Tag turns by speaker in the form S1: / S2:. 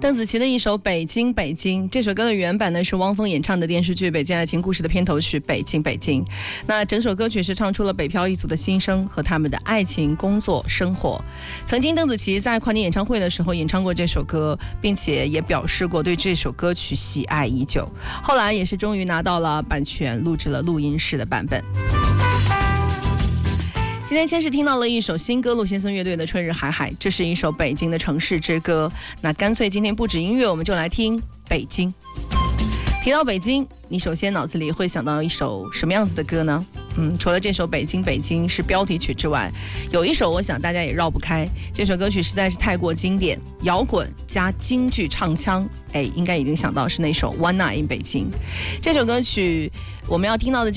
S1: 邓紫棋的一首《北京北京》，这首歌的原版呢是汪峰演唱的电视剧《北京爱情故事》的片头曲《北京北京》。那整首歌曲是唱出了北漂一族的心声和他们的爱情、工作、生活。曾经邓紫棋在跨年演唱会的时候演唱过这首歌，并且也表示过对这首歌曲喜爱已久。后来也是终于拿到了版权，录制了录音室的版本。今天先是听到了一首新歌，陆先生乐队的《春日海海》，这是一首北京的城市之歌。那干脆今天不止音乐，我们就来听北京。提到北京，你首先脑子里会想到一首什么样子的歌呢？除了这首《北京北京》是标题曲之外，有一首我想大家也绕不开，这首歌曲实在是太过经典，摇滚加京剧唱腔，应该已经想到是那首《One Night in 北京》。这首歌曲我们要听到的